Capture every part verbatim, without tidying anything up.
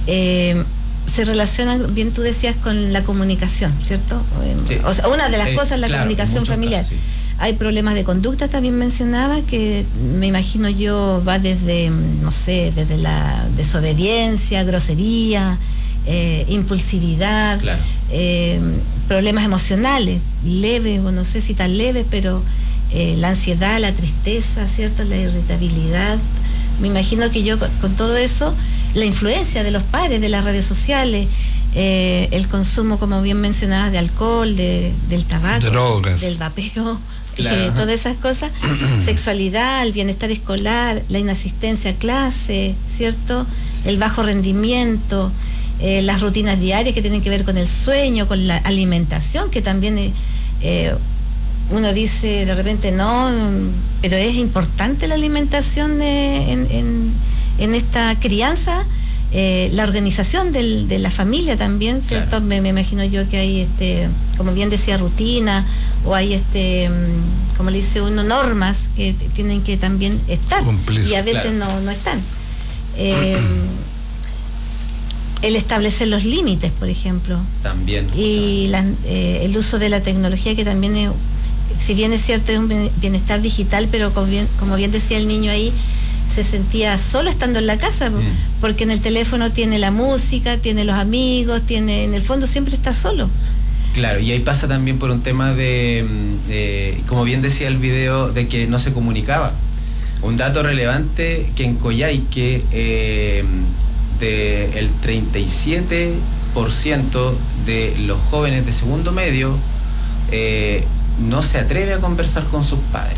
eh, se relacionan, bien tú decías, con la comunicación, ¿cierto? Sí. O sea, una de las eh, cosas es la claro, comunicación familiar. Casos, sí. Hay problemas de conducta, también mencionaba, que me imagino yo va desde, no sé, desde la desobediencia, grosería, eh, impulsividad, claro. eh, problemas emocionales, leves o no sé si tan leves, pero eh, la ansiedad, la tristeza, ¿cierto? La irritabilidad. Me imagino que yo con, con todo eso, la influencia de los padres, de las redes sociales, eh, el consumo, como bien mencionabas, de alcohol, de, del tabaco, drogas, del vapeo, claro. eh, todas esas cosas, sexualidad, el bienestar escolar, la inasistencia a clase, ¿cierto? El bajo rendimiento, eh, las rutinas diarias que tienen que ver con el sueño, con la alimentación, que también eh, eh, uno dice de repente no, pero es importante la alimentación de, en, en, en esta crianza, eh, la organización del, de la familia también, ¿cierto? Claro. Me, me imagino yo que hay, este, como bien decía, rutina, o hay, este, como le dice uno, normas que t- tienen que también estar, cumplir, y a veces claro. no, no están. Eh, el establecer los límites, por ejemplo. También. Y la, eh, el uso de la tecnología, que también es, si bien es cierto, es un bienestar digital, pero como bien, como bien decía el niño ahí, se sentía solo estando en la casa, mm. porque en el teléfono tiene la música, tiene los amigos, tiene, en el fondo siempre está solo. Claro, y ahí pasa también por un tema de, de, como bien decía el video, de que no se comunicaba. Un dato relevante, que en Coyhaique eh, de el treinta y siete por ciento de los jóvenes de segundo medio eh, no se atreve a conversar con sus padres.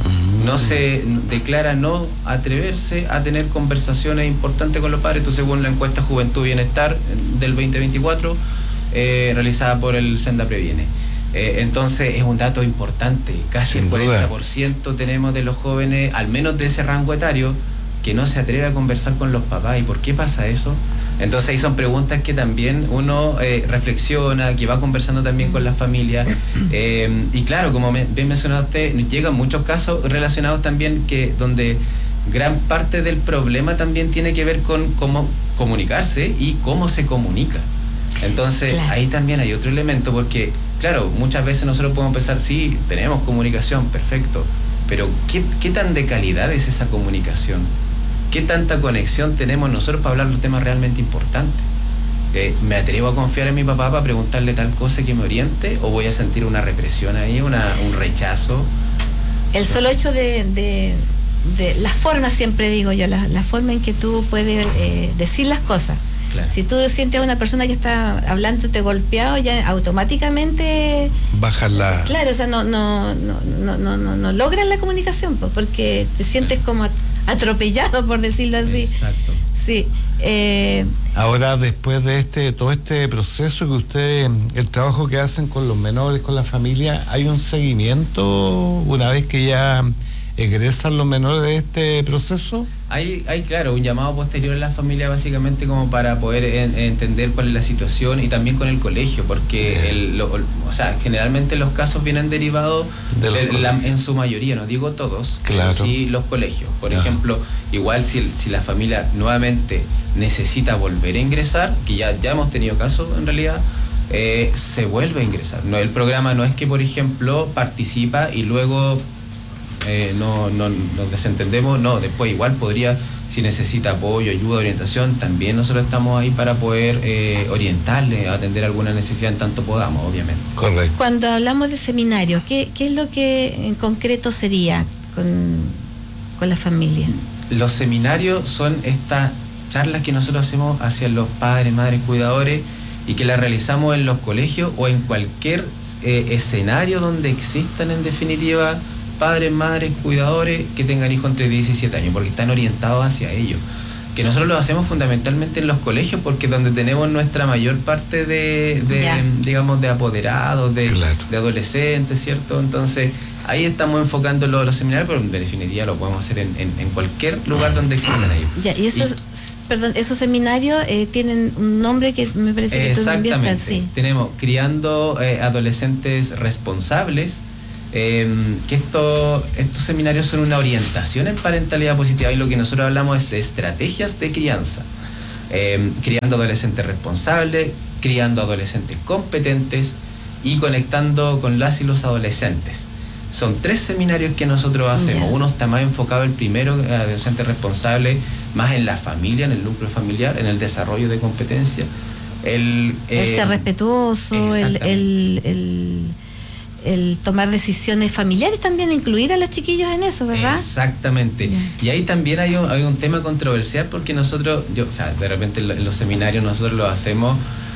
No se declara no atreverse a tener conversaciones importantes con los padres. Esto según la encuesta Juventud Bienestar del veinte veinticuatro, eh, realizada por el Senda Previene. Eh, entonces es un dato importante. Casi el cuarenta por ciento tenemos de los jóvenes, al menos de ese rango etario, que no se atreve a conversar con los papás. ¿Y por qué pasa eso? Entonces ahí son preguntas que también uno eh, reflexiona, que va conversando también con la familia. Eh, y claro, como me, bien mencionado usted, llegan muchos casos relacionados también que donde gran parte del problema también tiene que ver con cómo comunicarse y cómo se comunica. Entonces claro. ahí también hay otro elemento, porque claro, muchas veces nosotros podemos pensar, sí, tenemos comunicación, perfecto, pero ¿qué, qué tan de calidad es esa comunicación? ¿Qué tanta conexión tenemos nosotros para hablar de los temas realmente importantes? Eh, ¿Me atrevo a confiar en mi papá para preguntarle tal cosa que me oriente? ¿O voy a sentir una represión ahí, una, un rechazo? El solo hecho de, de, de las formas, siempre digo yo, la, la forma en que tú puedes eh, decir las cosas. Claro. Si tú sientes a una persona que está hablándote golpeado, ya automáticamente bajas la... Claro, o sea, no, no, no, no, no, no, no logras la comunicación, pues, porque te sientes como atropellado, por decirlo así. Exacto. Sí. Eh, Ahora, después de este todo este proceso que ustedes, el trabajo que hacen con los menores, con la familia, ¿hay un seguimiento una vez que ya egresan los menores de este proceso? Hay, hay claro, un llamado posterior a la familia, básicamente como para poder en, entender cuál es la situación, y también con el colegio, porque el, lo, o sea, generalmente los casos vienen derivados de de la, en su mayoría, no digo todos, claro. pero sí los colegios. Por yeah. ejemplo, igual si, si la familia nuevamente necesita volver a ingresar, que ya, ya hemos tenido casos en realidad, eh, se vuelve a ingresar. No, el programa no es que, por ejemplo, participa y luego Eh, no, no nos desentendemos, no, después igual podría, si necesita apoyo, ayuda, orientación, también nosotros estamos ahí para poder eh, orientarle, atender alguna necesidad en tanto podamos, obviamente. Correcto. Cuando hablamos de seminario, ¿qué, qué es lo que en concreto sería con, con la familia? Los seminarios son estas charlas que nosotros hacemos hacia los padres, madres, cuidadores, y que las realizamos en los colegios o en cualquier eh, escenario donde existan, en definitiva, padres, madres, cuidadores que tengan hijos entre diez y diecisiete años, porque están orientados hacia ellos. Que nosotros lo hacemos fundamentalmente en los colegios, porque es donde tenemos nuestra mayor parte de, de digamos, de apoderados, de, claro. de adolescentes, ¿cierto? Entonces, ahí estamos enfocando los, los seminarios, pero en definitiva lo podemos hacer en, en, en cualquier lugar donde existan ellos. Ya, y esos, y, perdón, esos seminarios eh, tienen un nombre que me parece que tú también estás, sí. Tenemos Criando eh, Adolescentes Responsables, Eh, que esto, estos seminarios son una orientación en parentalidad positiva, y lo que nosotros hablamos es de estrategias de crianza. eh, criando adolescentes responsables, criando adolescentes competentes y conectando con las y los adolescentes. Son tres seminarios que nosotros hacemos. Yeah. Uno está más enfocado, el primero, adolescente responsable, más en la familia, en el núcleo familiar, en el desarrollo de competencias. El, el eh, ser respetuoso, el, el, el, el tomar decisiones familiares también, incluir a los chiquillos en eso, ¿verdad? Exactamente. Yeah. Y ahí también hay un, hay un tema controversial porque nosotros, yo, o sea, de repente en los seminarios nosotros lo hacemos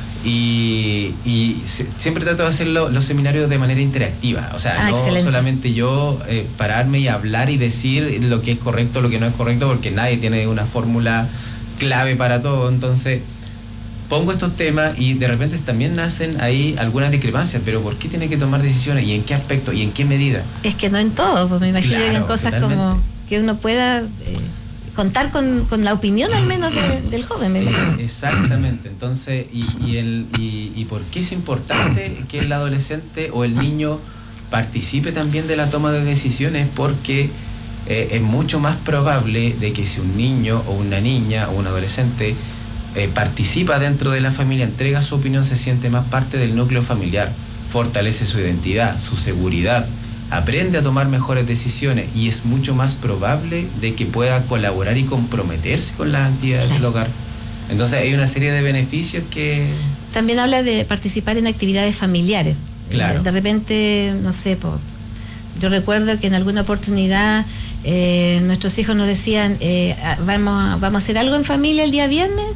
y, y se, siempre trato de hacer lo, los seminarios de manera interactiva. O sea, ah, no excelente. Solamente yo eh, pararme y hablar y decir lo que es correcto, lo que no es correcto, porque nadie tiene una fórmula clave para todo. Entonces pongo estos temas y de repente también nacen ahí algunas discrepancias, pero ¿por qué tiene que tomar decisiones? ¿Y en qué aspecto? ¿Y en qué medida? Es que no en todo, pues me imagino claro, que en cosas totalmente. Como que uno pueda eh, contar con, con la opinión al menos de, del joven. Me imagino. Exactamente, entonces, y, y, el, y, y ¿por qué es importante que el adolescente o el niño participe también de la toma de decisiones? Porque eh, es mucho más probable de que si un niño o una niña o un adolescente Eh, participa dentro de la familia, entrega su opinión, se siente más parte del núcleo familiar, fortalece su identidad, su seguridad, aprende a tomar mejores decisiones y es mucho más probable de que pueda colaborar y comprometerse con las actividades claro. del hogar. Entonces hay una serie de beneficios que... También habla de participar en actividades familiares. Claro. De, de repente, no sé, po, yo recuerdo que en alguna oportunidad eh, nuestros hijos nos decían, eh, vamos, a, vamos a hacer algo en familia el día viernes,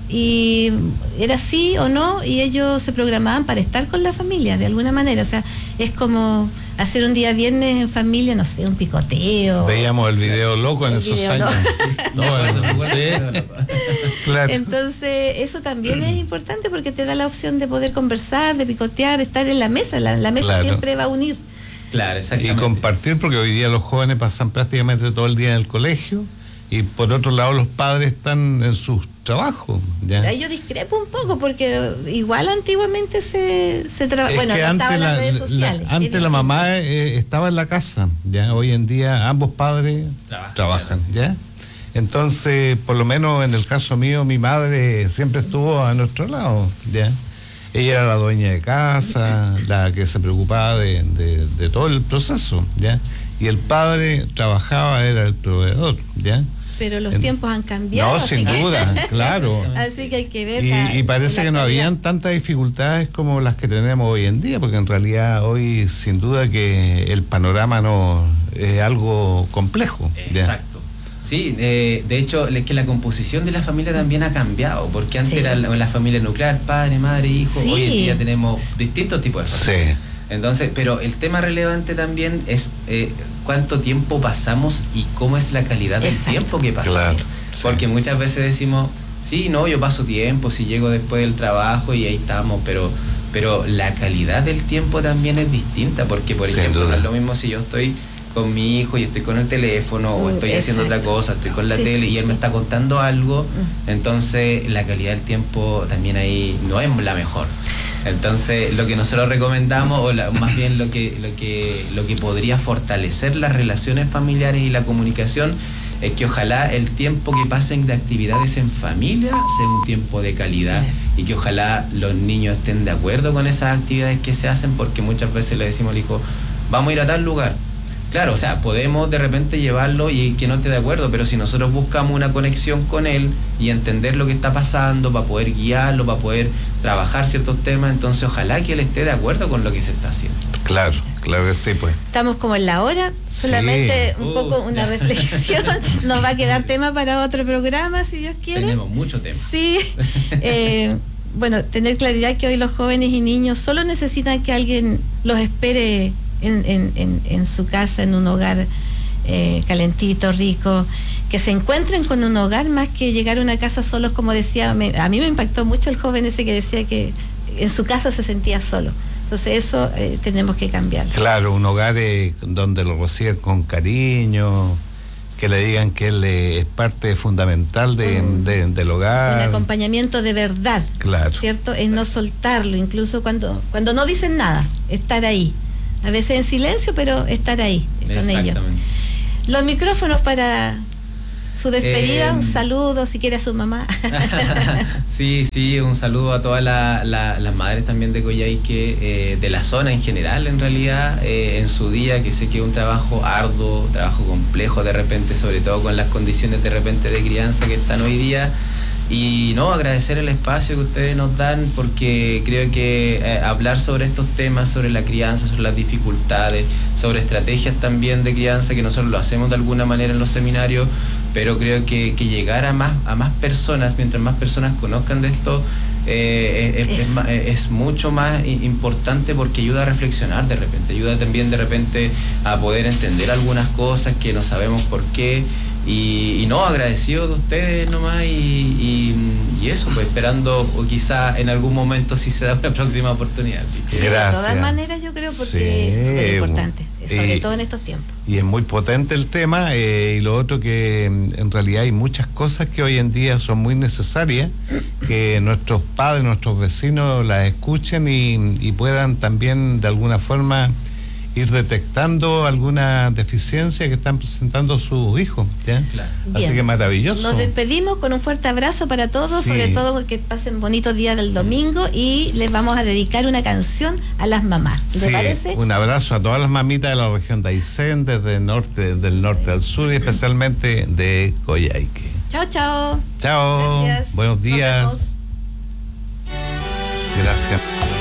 y era sí o no, y ellos se programaban para estar con la familia de alguna manera. O sea, es como hacer un día viernes en familia, no sé, un picoteo. Veíamos el video loco en el esos años. Sí. No, sí. Claro. Entonces, eso también es importante porque te da la opción de poder conversar, de picotear, estar en la mesa. La, la mesa claro. siempre va a unir. Claro, exactamente. Y compartir, porque hoy día los jóvenes pasan prácticamente todo el día en el colegio. Y por otro lado los padres están en sus trabajos. ¿Ya? Yo discrepo un poco porque igual antiguamente se, se trabajaba, bueno, no antes estaban la, las redes sociales. La, antes la mamá eh, estaba en la casa, ya hoy en día ambos padres Trabaja, trabajan, ¿ya? Entonces, por lo menos en el caso mío, mi madre siempre estuvo a nuestro lado, ¿ya? Ella era la dueña de casa, la que se preocupaba de, de, de todo el proceso, ¿ya? Y el padre trabajaba, era el proveedor, ¿ya? Pero los en, tiempos han cambiado. No, sin que, duda, claro. Así que hay que ver. Y, la, y parece la que no habían tantas dificultades como las que tenemos hoy en día, porque en realidad hoy sin duda que el panorama no es algo complejo. Exacto. ¿Ya? Sí, eh, de hecho es que la composición de la familia también ha cambiado, porque antes sí. era la, la familia nuclear, padre, madre, hijo, sí. hoy en día tenemos distintos tipos de familias. Sí. Entonces, pero el tema relevante también es eh, cuánto tiempo pasamos y cómo es la calidad del Exacto. tiempo que pasamos. Claro, sí. Porque muchas veces decimos, sí, no, yo paso tiempo, si llego después del trabajo y ahí estamos, pero pero la calidad del tiempo también es distinta, porque por Sin ejemplo, duda. no es lo mismo si yo estoy con mi hijo y estoy con el teléfono o estoy Exacto. haciendo otra cosa, estoy con la sí, tele sí. y él me está contando algo, entonces la calidad del tiempo también ahí no es la mejor. Entonces lo que nosotros recomendamos, o la, más bien lo que, lo que lo que podría fortalecer las relaciones familiares y la comunicación, es que ojalá el tiempo que pasen de actividades en familia sea un tiempo de calidad y que ojalá los niños estén de acuerdo con esas actividades que se hacen, porque muchas veces le decimos al hijo, vamos a ir a tal lugar. Claro, o sea, podemos de repente llevarlo y que no esté de acuerdo, pero si nosotros buscamos una conexión con él y entender lo que está pasando para poder guiarlo, para poder trabajar ciertos temas, entonces ojalá que él esté de acuerdo con lo que se está haciendo. Claro, claro que sí, pues. Estamos como en la hora, solamente sí. un poco uh, una reflexión, nos va a quedar tema para otro programa, si Dios quiere. Tenemos mucho tema. Sí, eh, bueno, tener claridad que hoy los jóvenes y niños solo necesitan que alguien los espere En, en, en, en su casa, en un hogar eh, calentito, rico, que se encuentren con un hogar más que llegar a una casa solos, como decía, me, a mí me impactó mucho el joven ese que decía que en su casa se sentía solo. Entonces eso eh, tenemos que cambiar. Claro, un hogar eh, donde lo reciben con cariño, que le digan que él eh, es parte fundamental de, mm. de, del hogar. Un acompañamiento de verdad, claro. ¿cierto? Es no soltarlo, incluso cuando, cuando no dicen nada, estar ahí. A veces en silencio, pero estar ahí con ellos. Los micrófonos para Su despedida, Eh, un saludo si quiere a su mamá. Sí, sí, un saludo a todas la, la, las madres también de Coyhaique, eh, de la zona en general en realidad, eh, en su día, que sé que es un trabajo arduo, trabajo complejo de repente, sobre todo con las condiciones de repente de crianza que están hoy día. Y no, agradecer el espacio que ustedes nos dan, porque creo que eh, hablar sobre estos temas, sobre la crianza, sobre las dificultades, sobre estrategias también de crianza, que nosotros lo hacemos de alguna manera en los seminarios, pero creo que, que llegar a más, a más personas, mientras más personas conozcan de esto, eh, es, es, es, es mucho más importante, porque ayuda a reflexionar de repente, ayuda también de repente a poder entender algunas cosas que no sabemos por qué. Y, y no, agradecido de ustedes nomás, y, y, y eso, pues esperando, o quizá en algún momento si se da una próxima oportunidad. ¿Sí? Gracias. De todas maneras, yo creo, porque Sí, es súper importante, sobre y, todo en estos tiempos. Y es muy potente el tema, eh, y lo otro que en realidad hay muchas cosas que hoy en día son muy necesarias, que nuestros padres, nuestros vecinos las escuchen y, y puedan también de alguna forma ir detectando alguna deficiencia que están presentando sus hijos, ¿ya? Claro. Así que maravilloso. Nos despedimos con un fuerte abrazo para todos, sí. Sobre todo que pasen bonitos días del domingo, y les vamos a dedicar una canción a las mamás. ¿Te sí, parece? Un abrazo a todas las mamitas de la región de Aysén, desde el norte, del norte al sur, y especialmente de Coyhaique. Chao, chao. Chao. Gracias. Buenos días. Gracias.